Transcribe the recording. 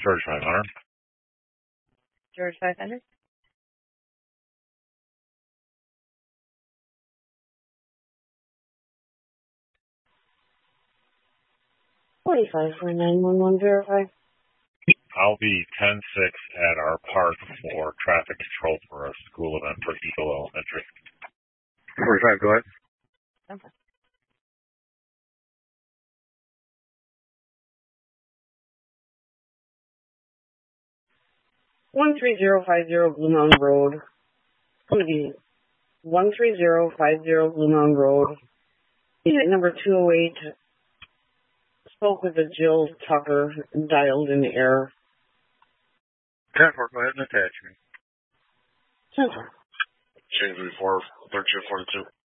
George 500. George 500. $45.911 verify. I'll be 10-6 at our park for traffic control for a school event for Eagle Elementary. 45, go ahead. Okay. $13050 Blue Mountain Road. It's going to be 13050 Blue Mountain Road. Unit number 208. Spoke with a Jill Tucker, dialed in error. 10-4, go ahead and attach me. 10-4. Change before 1342.